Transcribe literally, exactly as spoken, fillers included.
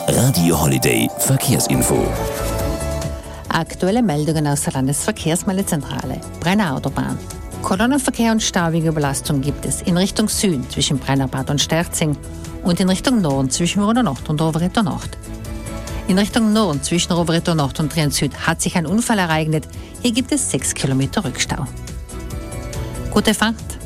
Radio Holiday Verkehrsinfo. Aktuelle Meldungen aus der Landesverkehrsmeldezentrale. Brenner Autobahn. Kolonnenverkehr und Stauwegeüberlastung gibt es in Richtung Süden zwischen Brennerbad und Sterzing und in Richtung Norden zwischen Rover Nord und Rovereto Nord. In Richtung Norden zwischen Rovereto Nord und Trient Süd hat sich ein Unfall ereignet. Hier gibt es sechs Kilometer Rückstau. Gute Fahrt!